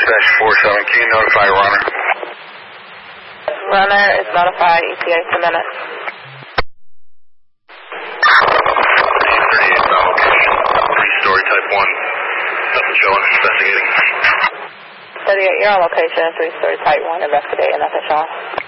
Dispatch 47, can you notify runner? Runner is notified, ETA per minute. 38 location, 3-story type 1, nothing showing, investigating. 38, you're on location, 3-story type 1, investigating, nothing showing.